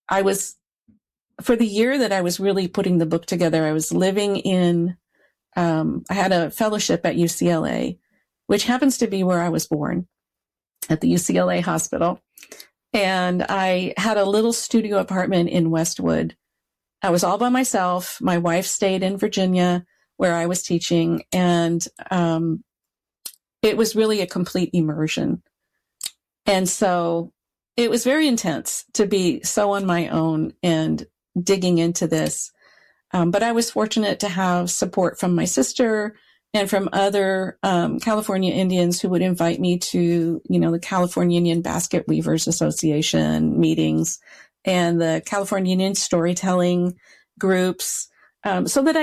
I was, for the year that I was really putting the book together, I was living in, I had a fellowship at UCLA, which happens to be where I was born, at the UCLA hospital. And I had a little studio apartment in Westwood. I was all by myself. My wife stayed in Virginia where I was teaching. And it was really a complete immersion. And so it was very intense to be so on my own and digging into this. But I was fortunate to have support from my sister and from other California Indians who would invite me to, the California Indian Basket Weavers Association meetings and the California Indian storytelling groups, so that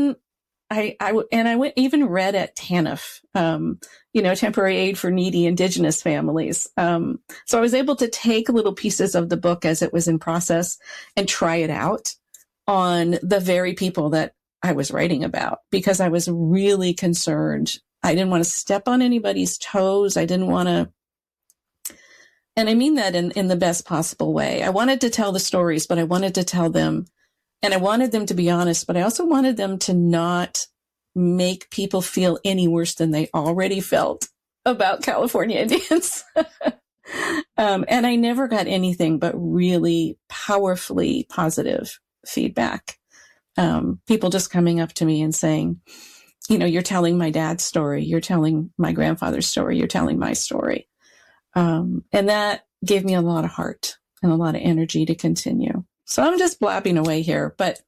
I went even read at TANF, Temporary Aid for Needy Indigenous Families. So I was able to take little pieces of the book as it was in process and try it out on the very people that I was writing about, because I was really concerned. I didn't want to step on anybody's toes. I didn't want to, and I mean that in the best possible way. I wanted to tell the stories, but I wanted to tell them, and I wanted them to be honest, but I also wanted them to not make people feel any worse than they already felt about California Indians. And I never got anything but really powerfully positive feedback. People just coming up to me and saying, you're telling my dad's story. You're telling my grandfather's story. You're telling my story. And that gave me a lot of heart and a lot of energy to continue. So I'm just blabbing away here, but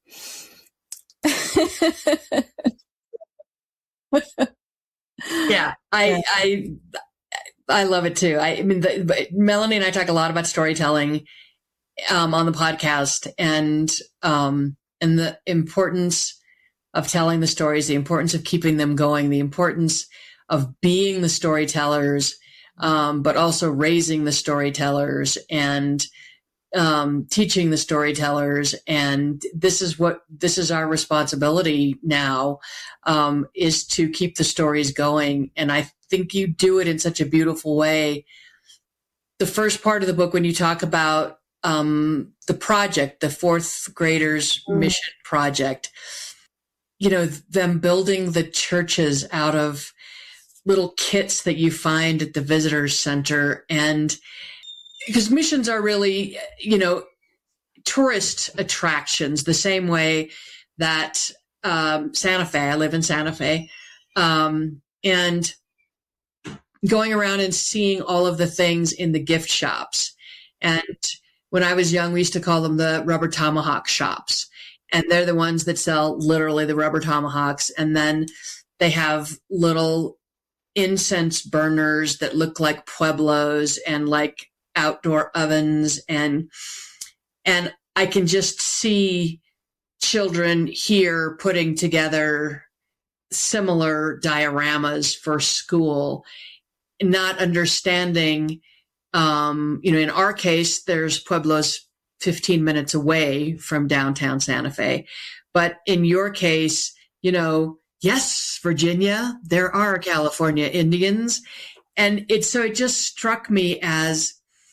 yeah, I love it too. I mean, Melanie and I talk a lot about storytelling on the podcast, and the importance of telling the stories, the importance of keeping them going, the importance of being the storytellers, but also raising the storytellers and teaching the storytellers. And this is our responsibility now, is to keep the stories going. And I think you do it in such a beautiful way. The first part of the book, when you talk about the project, the fourth graders mission project, them building the churches out of little kits that you find at the visitors center. And because missions are really, tourist attractions, the same way that Santa Fe, I live in Santa Fe, and going around and seeing all of the things in the gift shops. And when I was young, we used to call them the rubber tomahawk shops. And they're the ones that sell literally the rubber tomahawks. And then they have little incense burners that look like pueblos and like outdoor ovens. And I can just see children here putting together similar dioramas for school, not understanding, in our case, there's pueblos 15 minutes away from downtown Santa Fe. But in your case, yes, Virginia, there are California Indians. And it just struck me as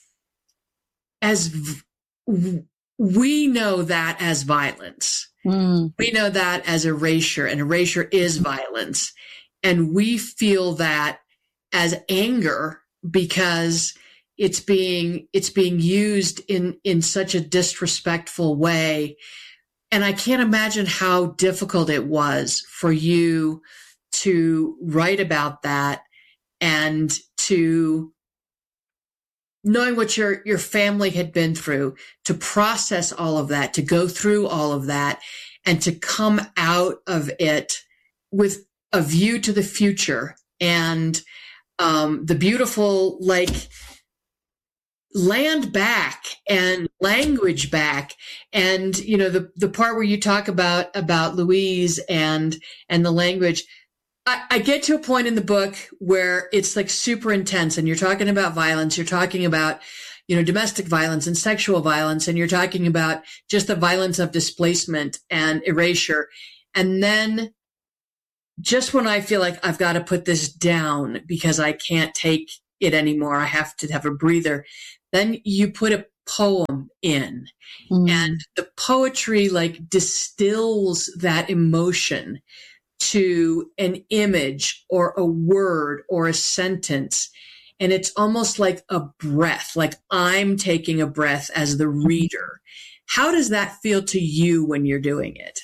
we know that as violence. We know that as erasure, and erasure is violence. And we feel that as anger because it's being used in such a disrespectful way. And I can't imagine how difficult it was for you to write about that, and to knowing what your family had been through, to process all of that, to go through all of that, and to come out of it with a view to the future and the beautiful, land back and language back. And, the part where you talk about Louise and the language, I get to a point in the book where it's super intense, and you're talking about violence. You're talking about, domestic violence and sexual violence. And you're talking about just the violence of displacement and erasure. And then just when I feel like I've got to put this down because I can't take it anymore, I have to have a breather, then you put poem in. Mm. And the poetry like distills that emotion to an image or a word or a sentence. And it's almost like a breath, like I'm taking a breath as the reader. How does that feel to you when you're doing it?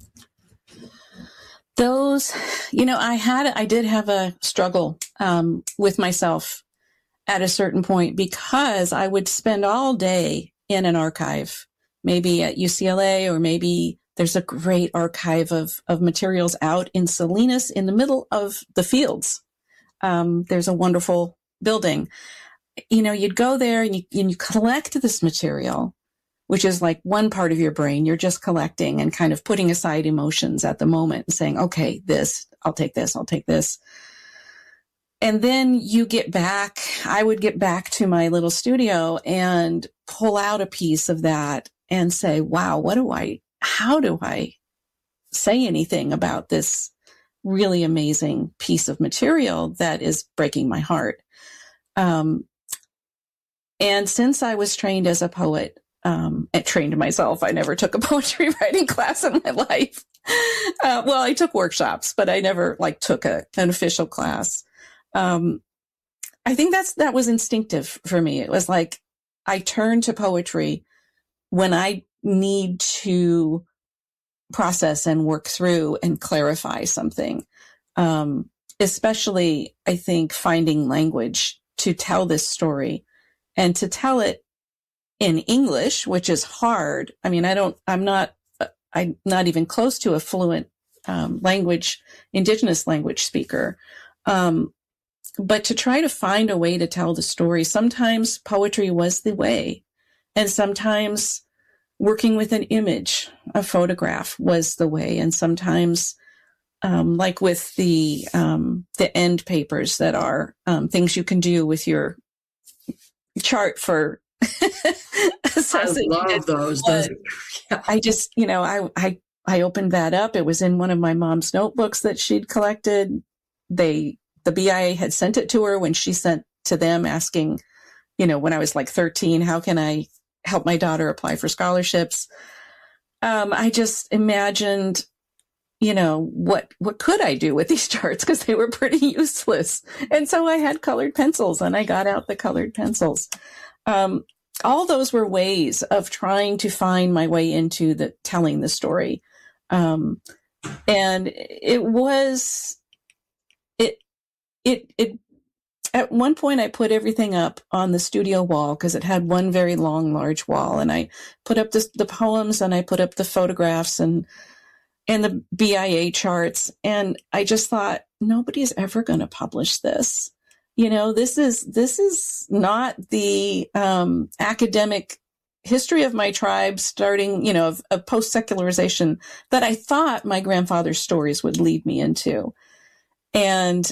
Those, I did have a struggle with myself at a certain point, because I would spend all day in an archive, maybe at UCLA, or maybe there's a great archive of materials out in Salinas in the middle of the fields. There's a wonderful building. You'd go there and you collect this material, which is like one part of your brain. You're just collecting and kind of putting aside emotions at the moment and saying, okay, I'll take this. And then I would get back to my little studio and pull out a piece of that and say, wow, how do I say anything about this really amazing piece of material that is breaking my heart? And since I was trained as a poet, I trained myself. I never took a poetry writing class in my life. I took workshops, but I never took an official class. I think that was instinctive for me. It was like, I turn to poetry when I need to process and work through and clarify something. Especially, I think, finding language to tell this story and to tell it in English, which is hard. I mean, I'm not even close to a fluent, indigenous language speaker. But to try to find a way to tell the story, sometimes poetry was the way, and sometimes working with an image, a photograph was the way, and sometimes, like with the end papers that are things you can do with your chart for assessing. I love those. Yeah. I just, I opened that up. It was in one of my mom's notebooks that she'd collected. The BIA had sent it to her when she sent to them asking, when I was like 13, how can I help my daughter apply for scholarships? I just imagined, what could I do with these charts? Because they were pretty useless. And so I had colored pencils, and I got out the colored pencils. All those were ways of trying to find my way into telling the story. And it was, it at one point I put everything up on the studio wall, because it had one very long, large wall, and I put up the poems, and I put up the photographs and the BIA charts. And I just thought, nobody's ever going to publish this. This is not the academic history of my tribe, starting, of post-secularization that I thought my grandfather's stories would lead me into. And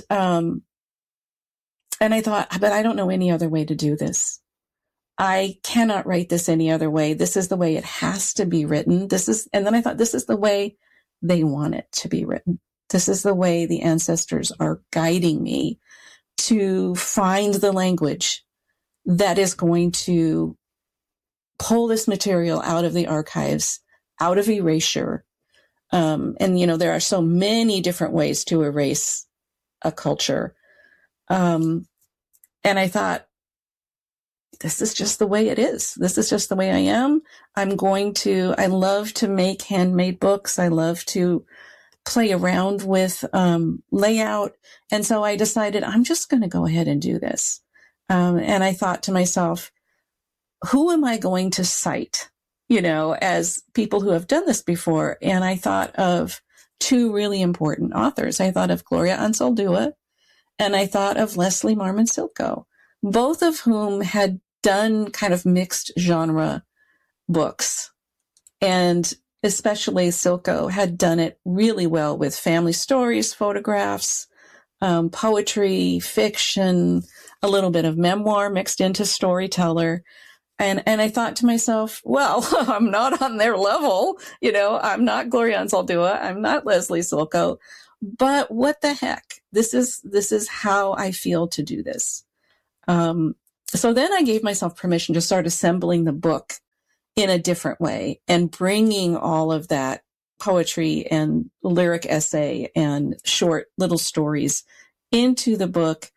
I thought, but I don't know any other way to do this. I cannot write this any other way. This is the way it has to be written. And then I thought, this is the way they want it to be written. This is the way the ancestors are guiding me to find the language that is going to pull this material out of the archives, out of erasure. And, there are so many different ways to erase a culture. And I thought, this is just the way it is. This is just the way I am. I love to make handmade books. I love to play around with layout. And so I decided I'm just going to go ahead and do this. And I thought to myself, who am I going to cite, as people who have done this before? And I thought of two really important authors. I thought of Gloria Anzaldúa, and I thought of Leslie Marmon Silko, both of whom had done kind of mixed genre books. And especially Silko had done it really well with family stories, photographs, poetry, fiction, a little bit of memoir mixed into storyteller. And I thought to myself, well, I'm not on their level. I'm not Gloria Anzaldúa. I'm not Leslie Silko, but what the heck? This is how I feel to do this. So then I gave myself permission to start assembling the book in a different way and bringing all of that poetry and lyric essay and short little stories into the book.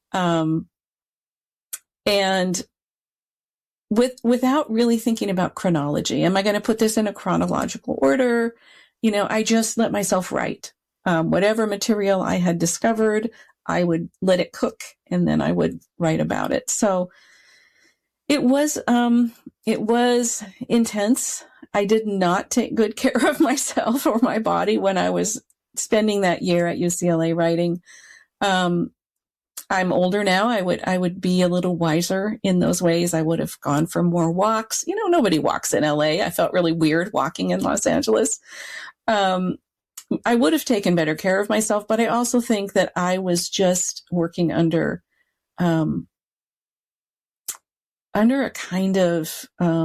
And without really thinking about chronology. Am I going to put this in a chronological order? I just let myself write. Whatever material I had discovered, I would let it cook and then I would write about it. So it was intense. I did not take good care of myself or my body when I was spending that year at UCLA writing. I'm older now. I would be a little wiser in those ways. I would have gone for more walks. Nobody walks in LA. I felt really weird walking in Los Angeles. I would have taken better care of myself, but I also think that I was just working under a kind of,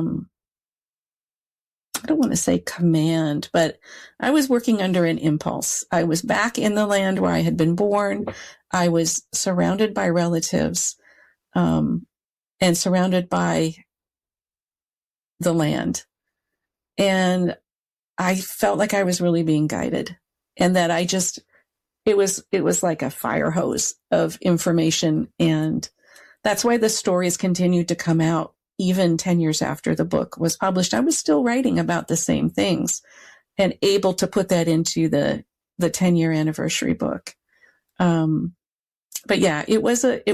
I don't want to say command, but I was working under an impulse. I was back in the land where I had been born. I was surrounded by relatives, and surrounded by the land. And I felt like I was really being guided, and that it was like a fire hose of information. And that's why the stories continued to come out. Even 10 years after the book was published, I was still writing about the same things and able to put that into the 10-year anniversary book. But yeah, it was a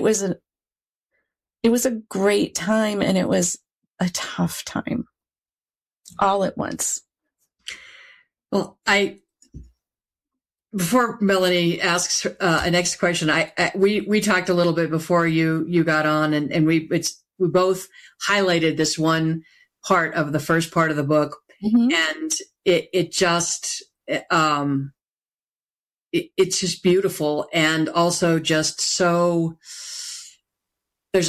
great time, and it was a tough time all at once. Well, before Melanie asks a next question, we talked a little bit before you got on, and we both highlighted this one part of the first part of the book, and it's just beautiful, and also just so there's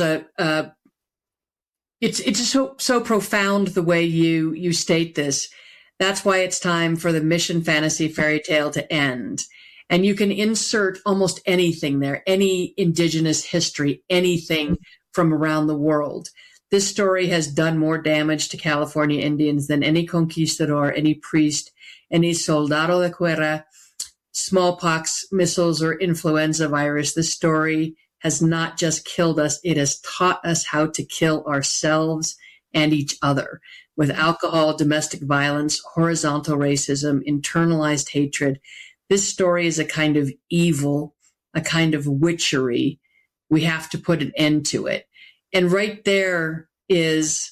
it's just so profound the way you state this. That's why it's time for the mission fantasy fairy tale to end. And you can insert almost anything there, any indigenous history, anything from around the world. This story has done more damage to California Indians than any conquistador, any priest, any soldado de guerra, smallpox, missiles, or influenza virus. This story has not just killed us, it has taught us how to kill ourselves and each other with alcohol, domestic violence, horizontal racism, internalized hatred. This story is a kind of evil, a kind of witchery. We have to put an end to it. And right there is,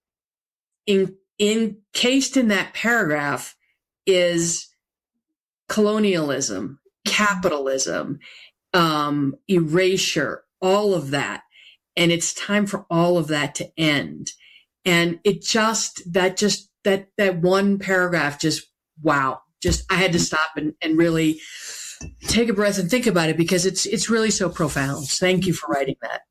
encased in that paragraph, is colonialism, capitalism, erasure, all of that. And it's time for all of that to end. And that one paragraph wow. I had to stop and really take a breath and think about it, because it's really so profound. Thank you for writing that.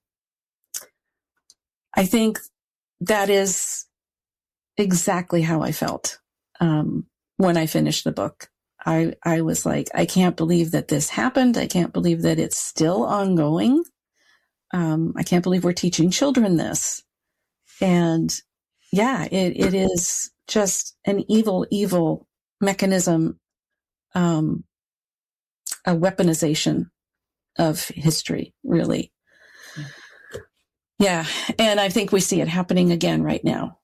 I think that is exactly how I felt when I finished the book. I was like, I can't believe that this happened. I can't believe that it's still ongoing. I can't believe we're teaching children this. And yeah, it is just an evil mechanism, a weaponization of history, really. Yeah. And I think we see it happening again right now,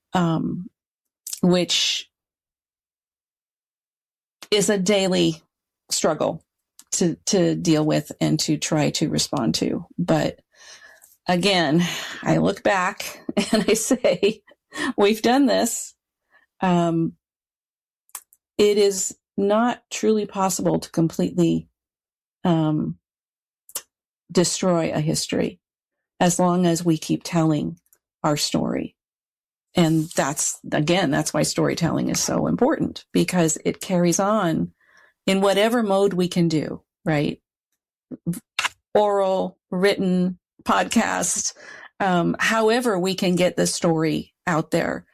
which is a daily struggle to deal with and to try to respond to. But again, I look back and I say, we've done this. It is not truly possible to completely destroy a history as long as we keep telling our story. And that's why storytelling is so important, because it carries on in whatever mode we can do, right? Oral, written, podcast, however we can get the story out there.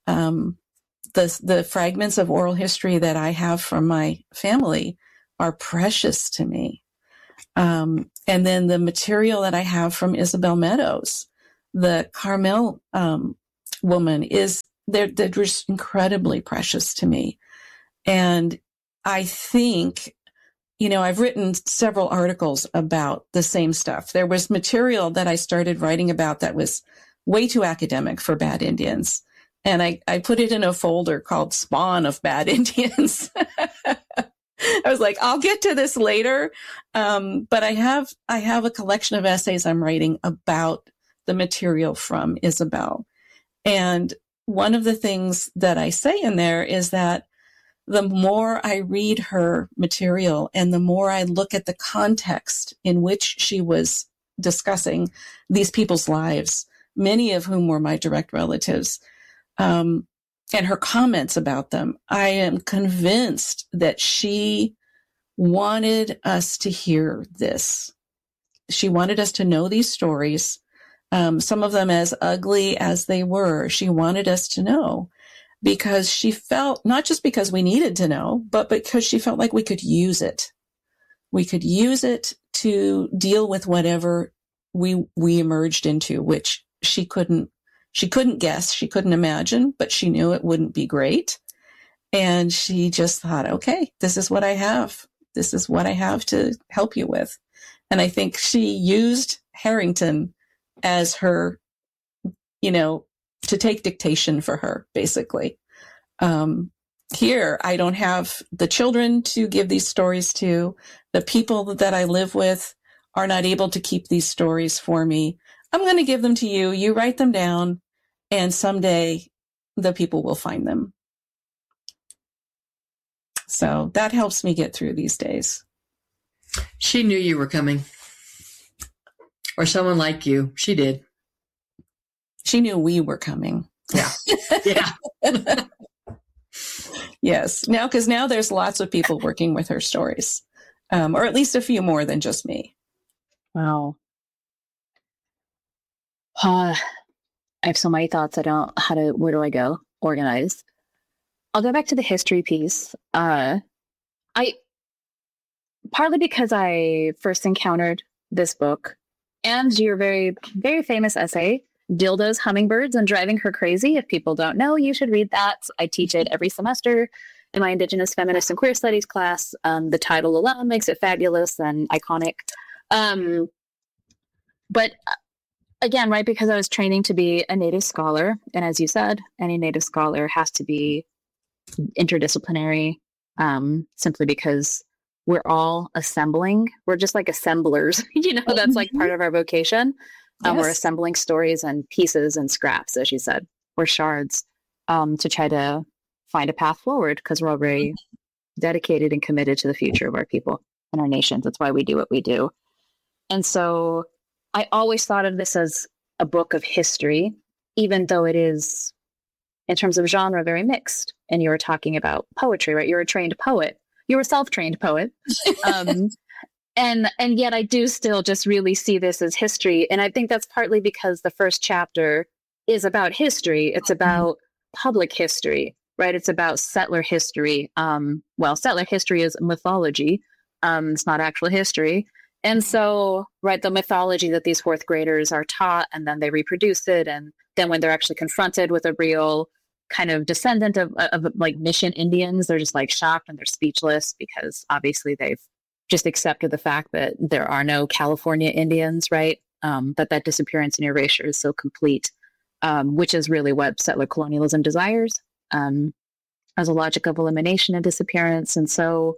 The fragments of oral history that I have from my family are precious to me. And then the material that I have from Isabel Meadows, the Carmel woman they're just incredibly precious to me. And I think, I've written several articles about the same stuff. There was material that I started writing about that was way too academic for Bad Indians. And I put it in a folder called Spawn of Bad Indians. I was like, I'll get to this later. But I have a collection of essays I'm writing about the material from Isabel. And one of the things that I say in there is that the more I read her material and the more I look at the context in which she was discussing these people's lives, many of whom were my direct relatives, and her comments about them, I am convinced that she wanted us to hear this. She wanted us to know these stories, some of them as ugly as they were. She wanted us to know because she felt, not just because we needed to know, but because she felt like we could use it. We could use it to deal with whatever we emerged into, which she couldn't guess, she couldn't imagine, but she knew it wouldn't be great. And she just thought, okay, this is what I have. This is what I have to help you with. And I think she used Harrington as her, to take dictation for her, basically. Here, I don't have the children to give these stories to. The people that I live with are not able to keep these stories for me. I'm going to give them to you. You write them down, and someday the people will find them. So that helps me get through these days. She knew you were coming. Or someone like you. She did. She knew we were coming. Yeah. Yeah. Yes. Because now there's lots of people working with her stories, or at least a few more than just me. Wow. I have so many thoughts. Where do I go? Organize. I'll go back to the history piece. Partly because I first encountered this book and your very, very famous essay, Dildos, Hummingbirds, and Driving Her Crazy. If people don't know, you should read that. I teach it every semester in my Indigenous, Feminist, and Queer Studies class. The title alone makes it fabulous and iconic. But again, right, because I was training to be a Native scholar, and as you said, any Native scholar has to be interdisciplinary, simply because we're all assembling. We're just like assemblers. That's like part of our vocation. Yes. We're assembling stories and pieces and scraps, as you said, or shards, to try to find a path forward, because we're all very dedicated and committed to the future of our people and our nations. That's why we do what we do. And so I always thought of this as a book of history, even though it is, in terms of genre, very mixed. And you were talking about poetry, right? You're a trained poet. You're a self-trained poet. And yet I do still just really see this as history. And I think that's partly because the first chapter is about history. It's about public history, right? It's about settler history. Settler history is mythology. It's not actual history. And so, right, the mythology that these fourth graders are taught, and then they reproduce it. And then when they're actually confronted with a real kind of descendant of like Mission Indians, they're just like shocked and they're speechless, because obviously they've just accepted the fact that there are no California Indians, right? That disappearance and erasure is so complete, which is really what settler colonialism desires, as a logic of elimination and disappearance. And so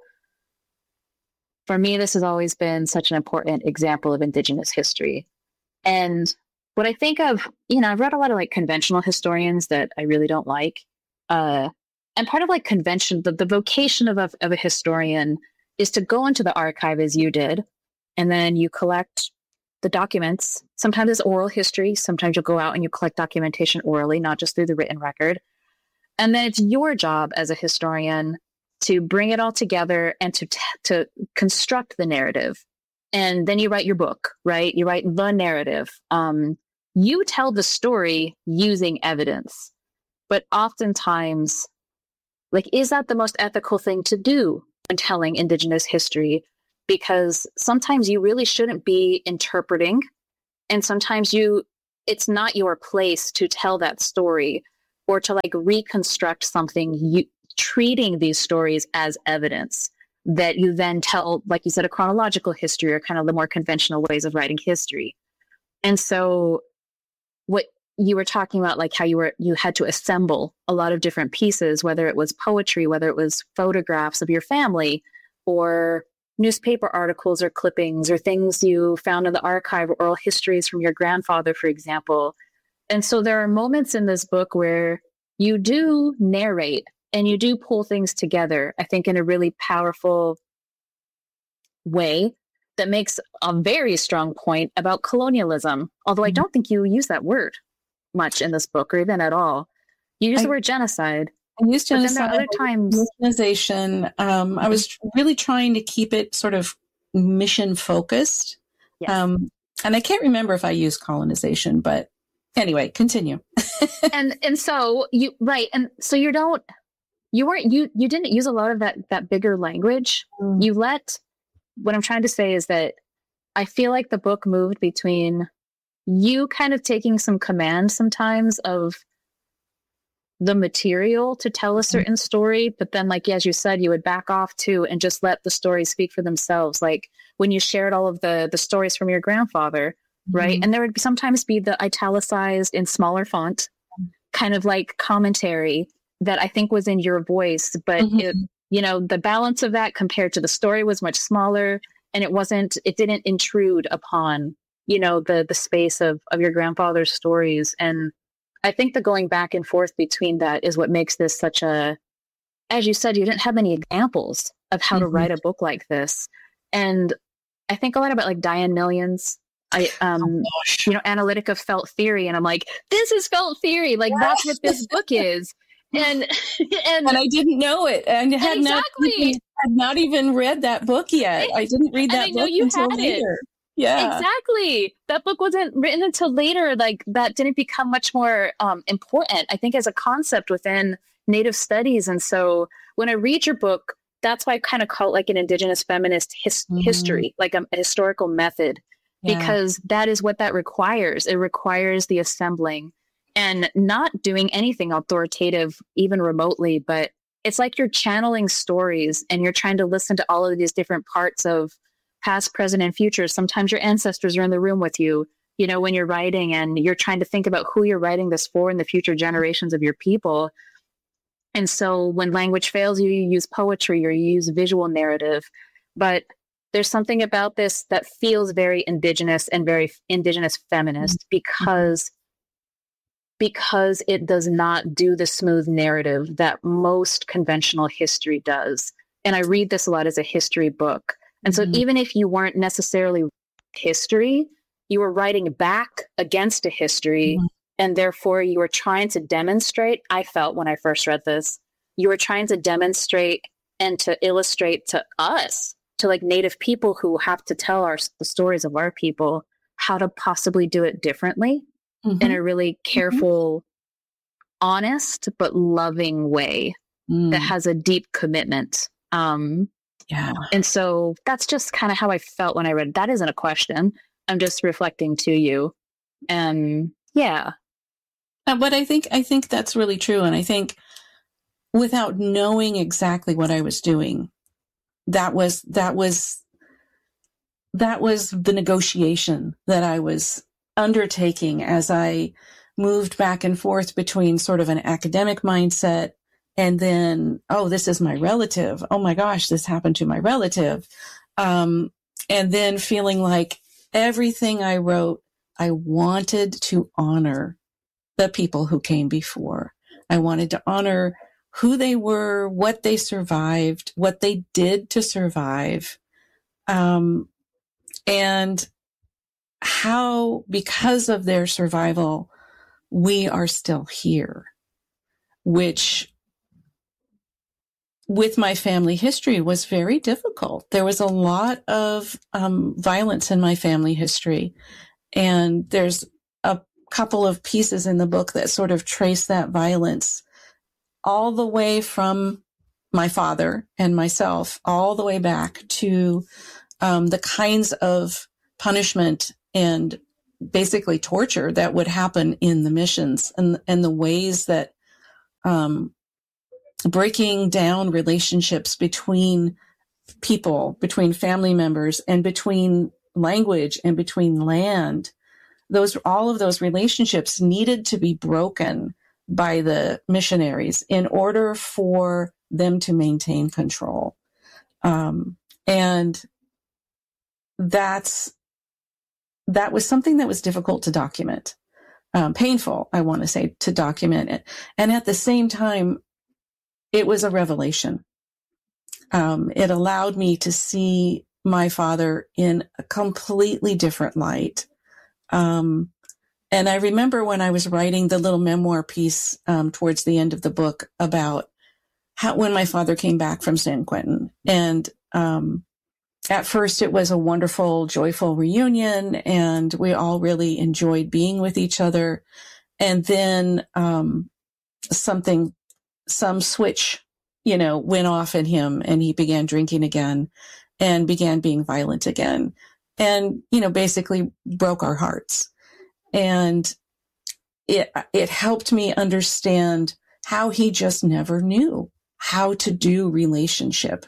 for me, this has always been such an important example of Indigenous history. And what I think of, I've read a lot of like conventional historians that I really don't like. And part of like convention, the vocation of a historian is to go into the archive as you did, and then you collect the documents. Sometimes it's oral history. Sometimes you'll go out and you collect documentation orally, not just through the written record. And then it's your job as a historian to bring it all together and to construct the narrative. And then you write your book, right? You write the narrative. You tell the story using evidence, but oftentimes, like, is that the most ethical thing to do when telling Indigenous history? Because sometimes you really shouldn't be interpreting, and sometimes you it's not your place to tell that story or to like reconstruct something, treating these stories as evidence that you then tell, like you said, a chronological history or kind of the more conventional ways of writing history. And so what you were talking about, like how you had to assemble a lot of different pieces, whether it was poetry, whether it was photographs of your family or newspaper articles or clippings or things you found in the archive, or oral histories from your grandfather, for example. And so there are moments in this book where you do narrate and you do pull things together, I think, in a really powerful way that makes a very strong point about colonialism. Although I don't think you use that word much in this book, or even at all. You use the word genocide. I used genocide. But then there are other times. Colonization. I was really trying to keep it sort of mission focused. Yes. And I can't remember if I used colonization, but anyway, continue. and so you didn't use a lot of that bigger language. You let, what I'm trying to say is that I feel like the book moved between you kind of taking some command sometimes of the material to tell a certain story, but then, like, as you said, you would back off too and just let the stories speak for themselves. Like when you shared all of the stories from your grandfather, right? And there would sometimes be the italicized in smaller font kind of like commentary that I think was in your voice, but it, the balance of that compared to the story was much smaller, and it didn't intrude upon, the space of your grandfather's stories. And I think the going back and forth between that is what makes this such a, as you said, you didn't have many examples of how to write a book like this. And I think a lot about like Diane Millions, analytic of felt theory. And I'm like, this is felt theory. Like that's what this book is. And I didn't know it. And had not even read that book yet. I didn't read that book until later. Yeah, exactly. That book wasn't written until later. Like that didn't become much more important, I think, as a concept within Native studies. And so when I read your book, that's why I kind of call it like an Indigenous feminist history, like a historical method, because that is what that requires. It requires the assembling and not doing anything authoritative, even remotely, but it's like you're channeling stories and you're trying to listen to all of these different parts of past, present, and future. Sometimes your ancestors are in the room with you, when you're writing, and you're trying to think about who you're writing this for and the future generations of your people. And so when language fails you, you use poetry or you use visual narrative. But there's something about this that feels very Indigenous and very Indigenous feminist because it does not do the smooth narrative that most conventional history does. And I read this a lot as a history book. And so even if you weren't necessarily history, you were writing back against a history. And therefore you were trying to demonstrate, I felt when I first read this, you were trying to demonstrate and to illustrate to us, to like Native people who have to tell the stories of our people, how to possibly do it differently in a really careful, honest, but loving way that has a deep commitment. And so that's just kind of how I felt when I read it. That isn't a question. I'm just reflecting to you. But I think that's really true. And I think without knowing exactly what I was doing, that was the negotiation that I was undertaking as I moved back and forth between sort of an academic mindset and then, oh, this is my relative. Oh my gosh, this happened to my relative. And then feeling like everything I wrote, I wanted to honor the people who came before. I wanted to honor who they were, what they survived, what they did to survive, and how, because of their survival, we are still here, which with my family history was very difficult. There was a lot of violence in my family history. And there's a couple of pieces in the book that sort of trace that violence all the way from my father and myself, all the way back to the kinds of punishment and basically torture that would happen in the missions, and the ways that breaking down relationships between people, between family members, and between language and between land. All of those relationships needed to be broken by the missionaries in order for them to maintain control. And that was something that was difficult to document, painful, I want to say, to document it. And at the same time, it was a revelation. It allowed me to see my father in a completely different light. And I remember when I was writing the little memoir piece towards the end of the book about when my father came back from San Quentin. And at first it was a wonderful, joyful reunion, and we all really enjoyed being with each other. And then some switch, went off in him, and he began drinking again and began being violent again, and, basically broke our hearts. And it helped me understand how he just never knew how to do relationship.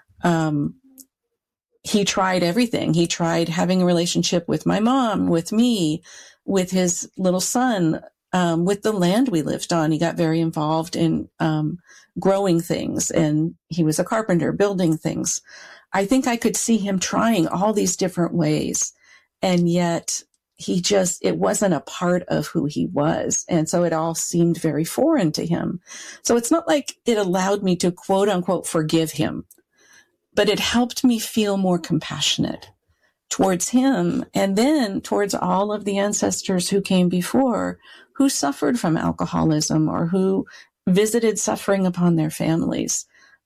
He tried everything. He tried having a relationship with my mom, with me, with his little son, with the land we lived on. He got very involved in growing things, and he was a carpenter, building things. I think I could see him trying all these different ways, and yet it wasn't a part of who he was. And so it all seemed very foreign to him. So it's not like it allowed me to quote unquote forgive him, but it helped me feel more compassionate towards him, and then towards all of the ancestors who came before, who suffered from alcoholism or who visited suffering upon their families.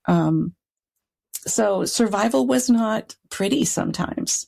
So survival was not pretty sometimes.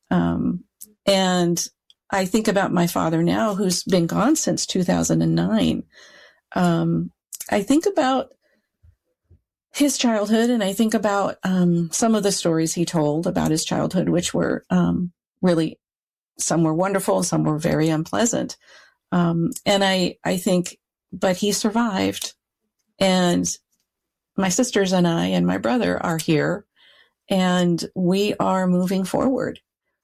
And I think about my father now, who's been gone since 2009. I think about his childhood, and I think about some of the stories he told about his childhood, which were really, some were wonderful, some were very unpleasant. And I think, but he survived, and my sisters and I and my brother are here, and we are moving forward.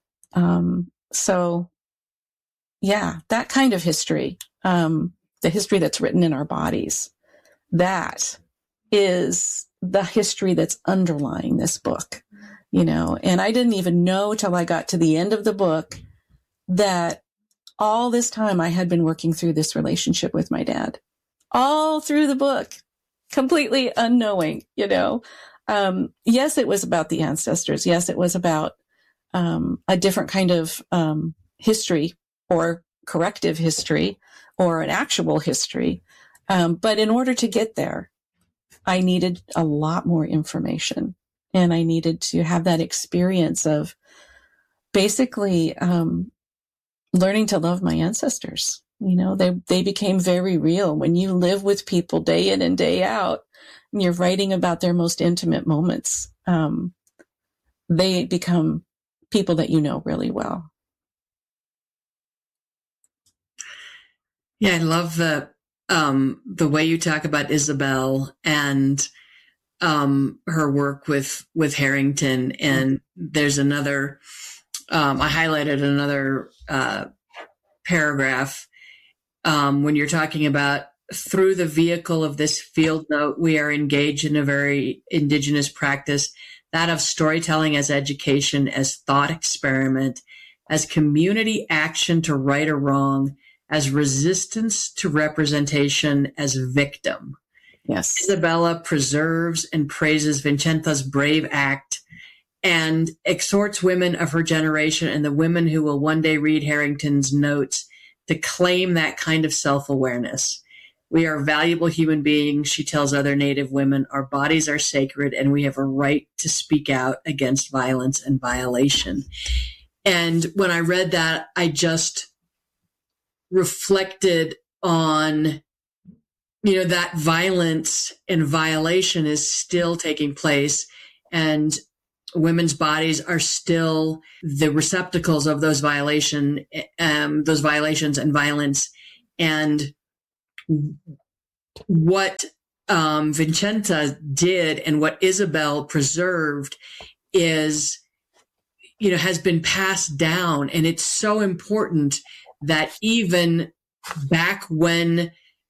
So yeah, that kind of history, the history that's written in our bodies, that is the history that's underlying this book, and I didn't even know till I got to the end of the book that all this time I had been working through this relationship with my dad, all through the book, completely unknowing, Yes, it was about the ancestors. Yes, it was about a different kind of history, or corrective history, or an actual history. But in order to get there, I needed a lot more information, and I needed to have that experience of basically learning to love my ancestors. They became very real. When you live with people day in and day out, and you're writing about their most intimate moments, they become people that you know really well. Yeah, I love the way you talk about Isabel and her work with Harrington. And there's another, I highlighted another paragraph when you're talking about, through the vehicle of this field note, we are engaged in a very indigenous practice, that of storytelling as education, as thought experiment, as community action to right or wrong, as resistance to representation, as victim. Yes. Isabella preserves and praises Vincenza's brave act and exhorts women of her generation and the women who will one day read Harrington's notes to claim that kind of self-awareness. We are valuable human beings, she tells other Native women. Our bodies are sacred, and we have a right to speak out against violence and violation. And when I read that, I just reflected on, that violence and violation is still taking place. And women's bodies are still the receptacles of those violations and violence. And what Vincenza did and what Isabel preserved is, has been passed down. And it's so important that even back when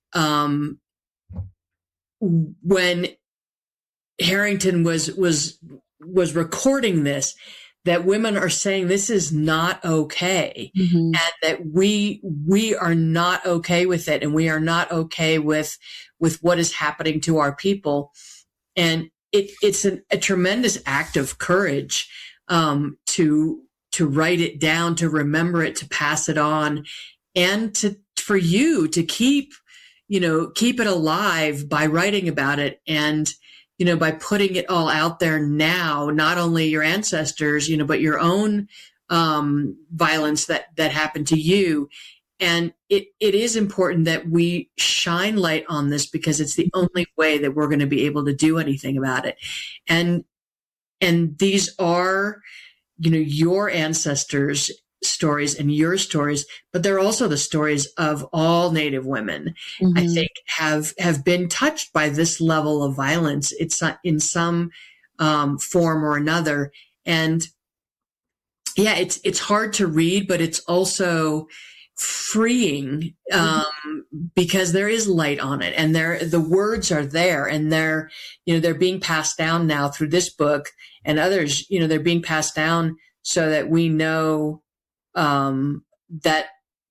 Harrington was recording this, that women are saying this is not okay, and that we are not okay with it, and we are not okay with what is happening to our people. And it's a tremendous act of courage to write it down, to remember it, to pass it on, and for you to keep it alive by writing about it, and by putting it all out there now, not only your ancestors, but your own violence that happened to you. And it is important that we shine light on this, because it's the only way that we're going to be able to do anything about it. And these are, your ancestors' stories and your stories, but they're also the stories of all Native women, I think, have been touched by this level of violence. It's in some form or another. And yeah, it's hard to read, but it's also freeing, because there is light on it, and the words are there, and they're being passed down now through this book and others. They're being passed down so that we know that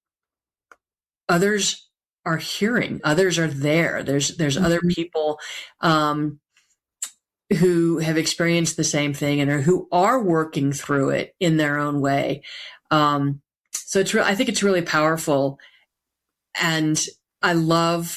others are hearing, others are there. There's other people who have experienced the same thing and who are working through it in their own way. So I think it's really powerful, and I love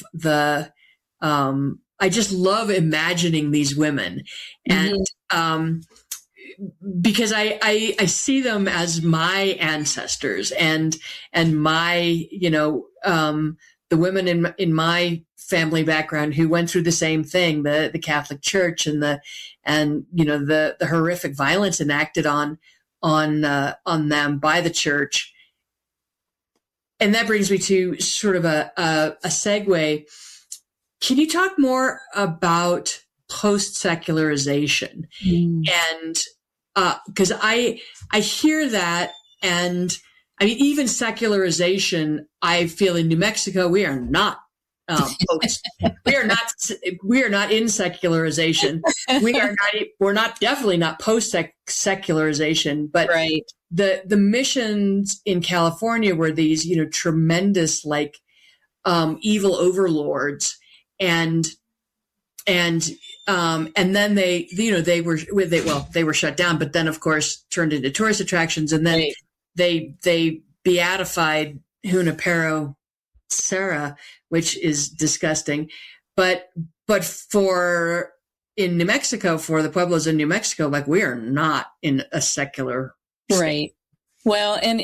I just love imagining these women, and because I see them as my ancestors, and my, the women in my family background who went through the same thing, the Catholic Church and the horrific violence enacted on them by the church. And that brings me to sort of a segue. Can you talk more about post-secularization? And because I hear that, and I mean, even secularization, I feel in New Mexico, we are not we are not in secularization. We're definitely not post-secularization, but right. The missions in California were these, tremendous, evil overlords, and then they were shut down, but then of course turned into tourist attractions, and then they beatified Junipero Serra, which is disgusting, but in New Mexico, for the Pueblos in New Mexico, we are not in a secular state. Right. Well, and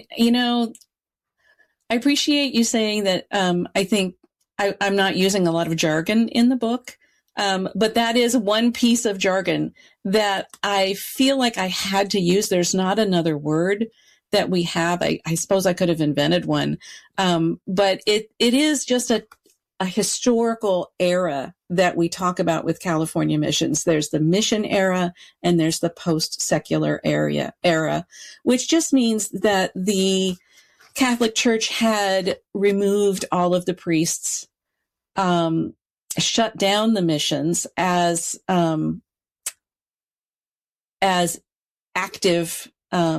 I appreciate you saying that. I think I'm not using a lot of jargon in the book, but that is one piece of jargon that I feel like I had to use. There's not another word that we have. I suppose I could have invented one, but it is just a historical era that we talk about with California missions. There's the mission era and there's the post-secular era, which just means that the Catholic Church had removed all of the priests, shut down the missions as active,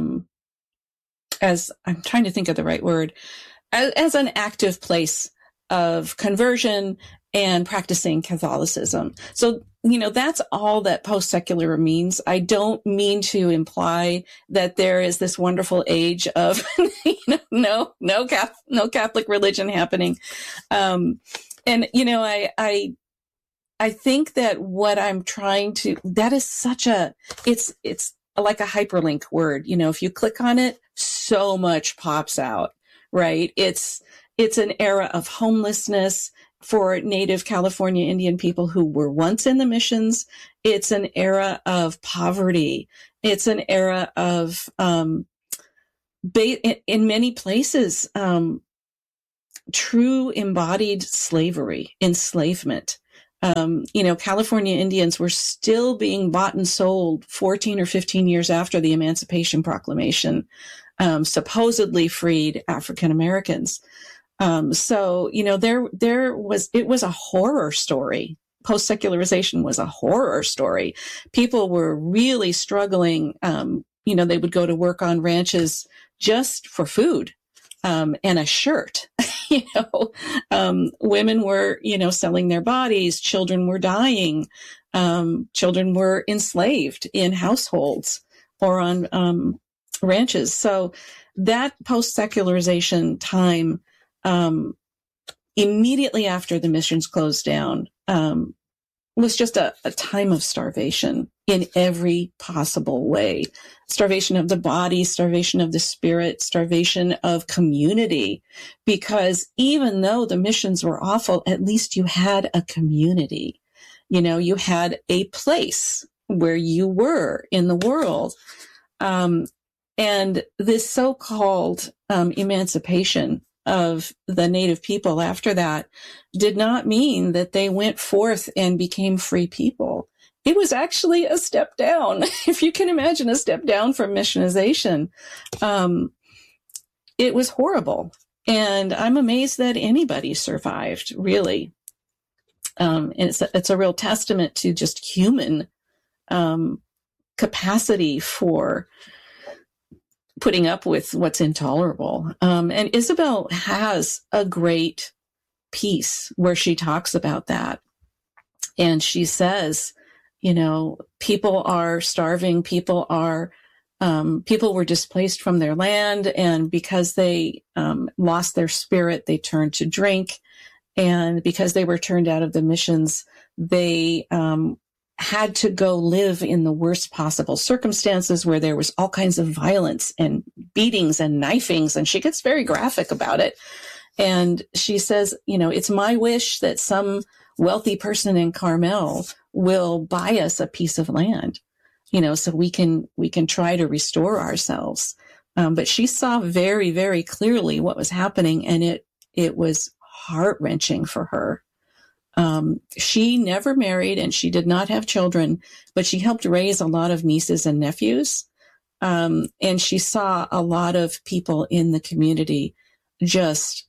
as I'm trying to think of the right word, as an active place of conversion and practicing Catholicism. So, that's all that post-secular means. I don't mean to imply that there is this wonderful age of, no Catholic religion happening. And, I think that what I'm trying to, that is such it's like a hyperlink word. If you click on it, so much pops out, right? It's an era of homelessness. for Native California Indian people who were once in the missions, it's an era of poverty. It's an era of, in many places, true embodied slavery, enslavement. California Indians were still being bought and sold 14 or 15 years after the Emancipation Proclamation, supposedly freed African Americans. It was a horror story. Post-secularization was a horror story. People were really struggling. They would go to work on ranches just for food, and a shirt. Women were, selling their bodies. Children were dying. Children were enslaved in households or on, ranches. So that post-secularization time, immediately after the missions closed down, was just a time of starvation in every possible way. Starvation of the body, starvation of the spirit, starvation of community. Because even though the missions were awful, at least you had a community. You had a place where you were in the world. And this so-called emancipation of the Native people after that did not mean that they went forth and became free people. It was actually a step down. If you can imagine a step down from missionization, it was horrible. And I'm amazed that anybody survived, really. And it's a real testament to just human capacity for putting up with what's intolerable. And Isabel has a great piece where she talks about that. And she says, people are starving, people were displaced from their land, and because they lost their spirit, they turned to drink. And because they were turned out of the missions, they had to go live in the worst possible circumstances where there was all kinds of violence and beatings and knifings. And she gets very graphic about it. And she says, it's my wish that some wealthy person in Carmel will buy us a piece of land, so we can try to restore ourselves. But she saw very, very clearly what was happening, and it was heart-wrenching for her. She never married and she did not have children, but she helped raise a lot of nieces and nephews. And she saw a lot of people in the community, just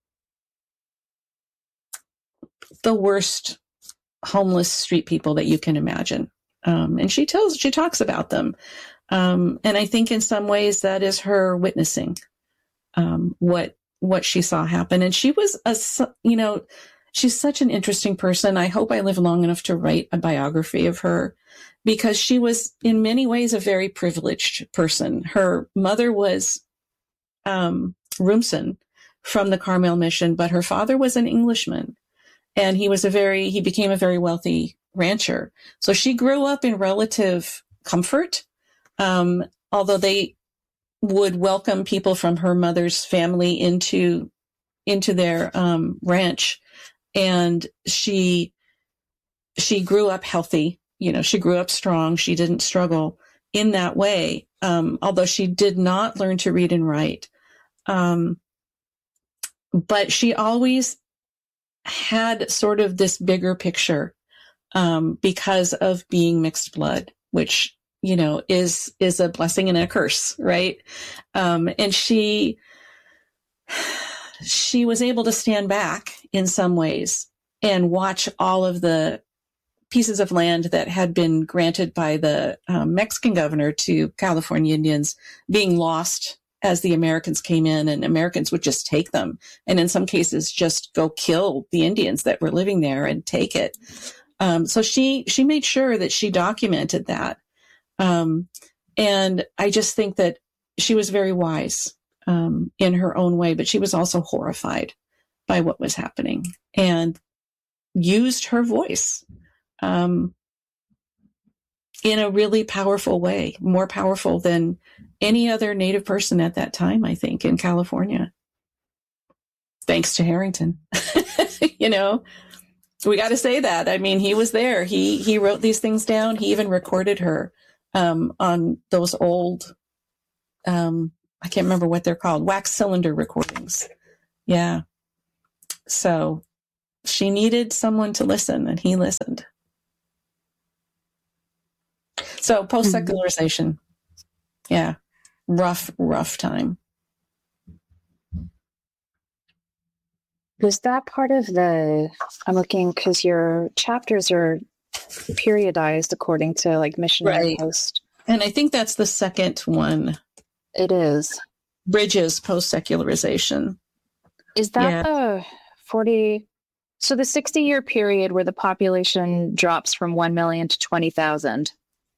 the worst homeless street people that you can imagine. And she talks about them. And I think in some ways that is her witnessing, what she saw happen. And she was she's such an interesting person. I hope I live long enough to write a biography of her, because she was in many ways a very privileged person. Her mother was Rumsen from the Carmel Mission, but her father was an Englishman, and he became a very wealthy rancher. So she grew up in relative comfort, although they would welcome people from her mother's family into their ranch. And she grew up healthy, she grew up strong. She didn't struggle in that way. Although she did not learn to read and write. But she always had sort of this bigger picture, because of being mixed blood, which, is a blessing and a curse, right? And she was able to stand back in some ways and watch all of the pieces of land that had been granted by the Mexican governor to California Indians being lost as the Americans came in, and Americans would just take them. And in some cases, just go kill the Indians that were living there and take it. So she made sure that she documented that. And I just think that she was very wise in her own way, but she was also horrified by what was happening and used her voice in a really powerful way, more powerful than any other Native person at that time, I think, in California. thanks to Harrington. You know, we got to say that. I mean, he was there. He wrote these things down. He even recorded her on those old, I can't remember what they're called, wax cylinder recordings. Yeah. So she needed someone to listen, and he listened. So post-secularization. Yeah. Rough time. Was that part of I'm looking because your chapters are periodized according to like Missionary Post. And I think that's the second one. It is. Bridges post-secularization. Is that the 40? So the 60-year period where the population drops from 1 million to 20,000.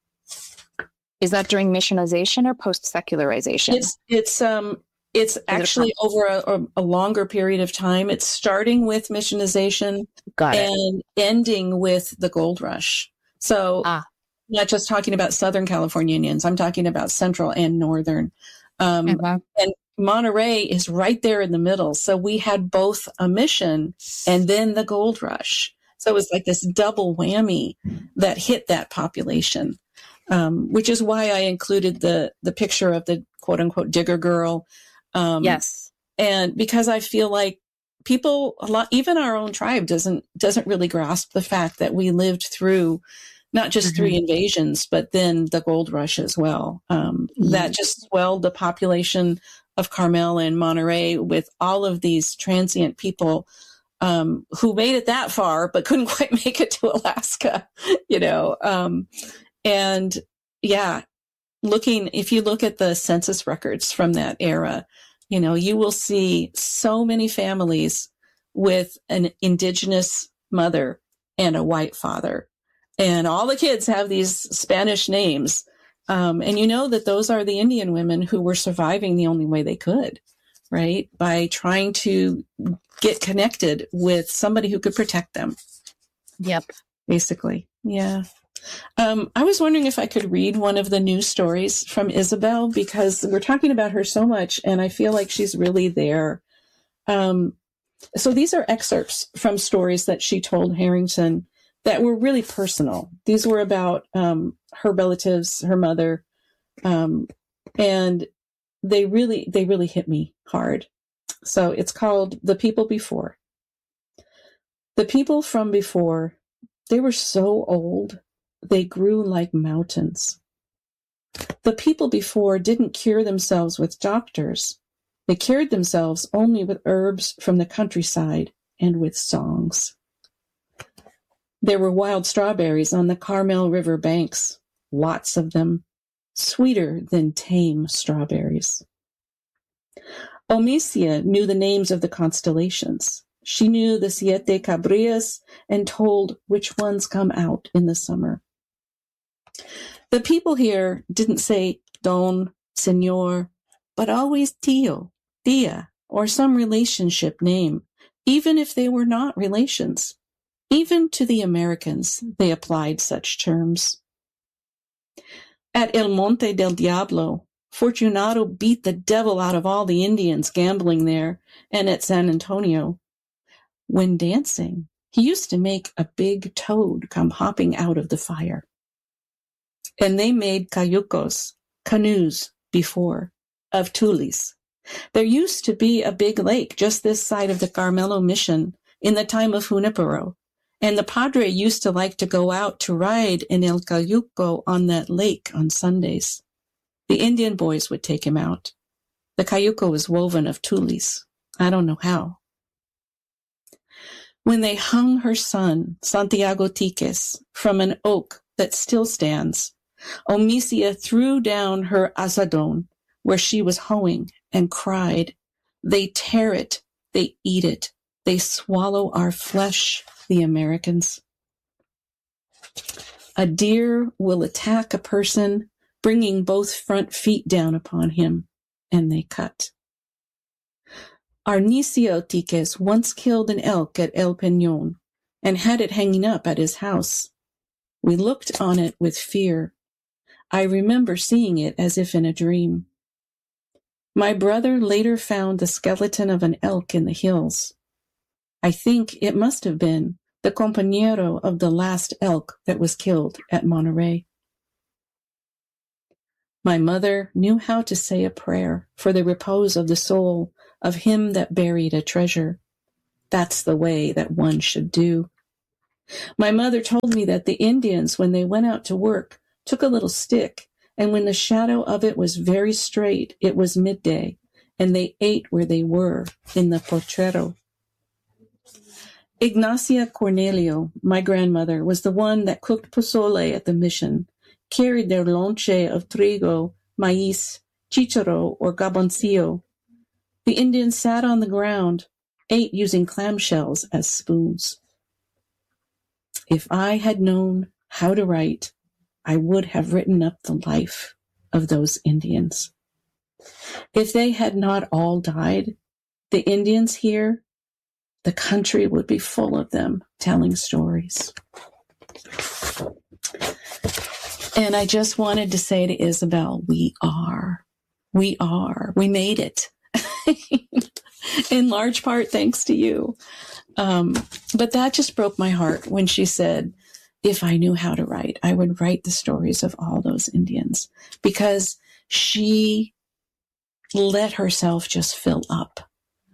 Is that during missionization or post-secularization? It's actually over a longer period of time. It's starting with missionization and ending with the gold rush. So not just talking about Southern California Indians, I'm talking about Central and Northern. And Monterey is right there in the middle. So we had both a mission and then the gold rush. So it was like this double whammy that hit that population, which is why I included the picture of the quote unquote digger girl. Yes. And because I feel like people a lot, even our own tribe doesn't really grasp the fact that we lived through not just 3 invasions, but then the gold rush as well. That just swelled the population of Carmel and Monterey with all of these transient people who made it that far, but couldn't quite make it to Alaska, you know. And yeah, if you look at the census records from that era, you know, you will see so many families with an indigenous mother and a white father. And all the kids have these Spanish names. And you know that those are the Indian women who were surviving the only way they could, right? By trying to get connected with somebody who could protect them. Yep. Basically. Yeah. I was wondering if I could read one of the news stories from Isabel, because we're talking about her so much and I feel like she's really there. So these are excerpts from stories that she told Harrington that were really personal. These were about her relatives, her mother, and they really hit me hard. So it's called The People Before. The people from before, they were so old, they grew like mountains. The people before didn't cure themselves with doctors. They cured themselves only with herbs from the countryside and with songs. There were wild strawberries on the Carmel River banks, lots of them, sweeter than tame strawberries. Omicia knew the names of the constellations. She knew the Siete Cabrillas and told which ones come out in the summer. The people here didn't say don, senor, but always tío, tía, or some relationship name, even if they were not relations. Even to the Americans, they applied such terms. At El Monte del Diablo, Fortunato beat the devil out of all the Indians gambling there, and at San Antonio. When dancing, he used to make a big toad come hopping out of the fire. And they made cayucos, canoes, before, of tules. There used to be a big lake just this side of the Carmelo Mission in the time of Junipero, and the padre used to like to go out to ride in El Cayuco on that lake on Sundays. The Indian boys would take him out. The cayuco was woven of tules. I don't know how. When they hung her son, Santiago Tiques, from an oak that still stands, Omicia threw down her azadon where she was hoeing and cried, "They tear it, they eat it, they swallow our flesh, the Americans." A deer will attack a person, bringing both front feet down upon him, and they cut. Arnicio Tiques once killed an elk at El Peñón and had it hanging up at his house. We looked on it with fear. I remember seeing it as if in a dream. My brother later found the skeleton of an elk in the hills. I think it must have been the compañero of the last elk that was killed at Monterey. My mother knew how to say a prayer for the repose of the soul of him that buried a treasure. That's the way that one should do. My mother told me that the Indians, when they went out to work, took a little stick, and when the shadow of it was very straight, it was midday, and they ate where they were, in the potrero. Ignacia Cornelio, my grandmother, was the one that cooked pozole at the mission, carried their lonche of trigo, maíz, chicharo, or gaboncillo. The Indians sat on the ground, ate using clamshells as spoons. If I had known how to write, I would have written up the life of those Indians. If they had not all died, the Indians here, the country would be full of them telling stories. And I just wanted to say to Isabel, we made it. In large part, thanks to you. But that just broke my heart when she said, if I knew how to write, I would write the stories of all those Indians, because she let herself just fill up.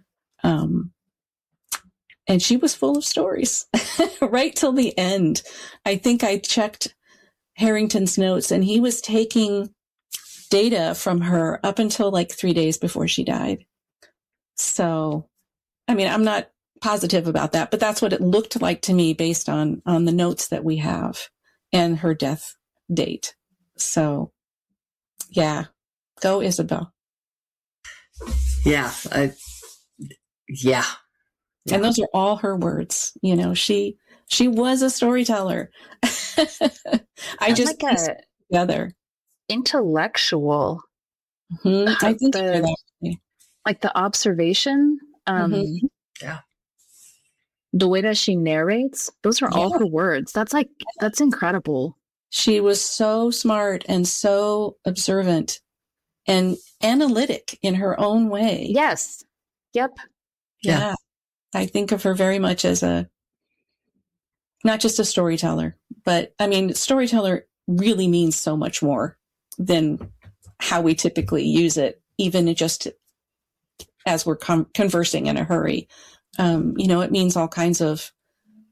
And she was full of stories right till the end. I think I checked Harrington's notes, and he was taking data from her up until like 3 days before she died. So, I mean, I'm not positive about that, but that's what it looked like to me based on the notes that we have and her death date. So, yeah, go Isabel. Yeah. Yeah. And those are all her words. You know, she was a storyteller. I just like a together intellectual. Mm-hmm. I think like the observation. Yeah. The way that she narrates, those are all her words. That's incredible. She was so smart and so observant and analytic in her own way. Yes. Yep. Yeah. I think of her very much as not just a storyteller, but I mean, storyteller really means so much more than how we typically use it, even just as we're conversing in a hurry. It means all kinds of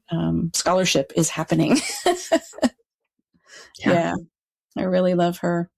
scholarship is happening. Yeah, I really love her.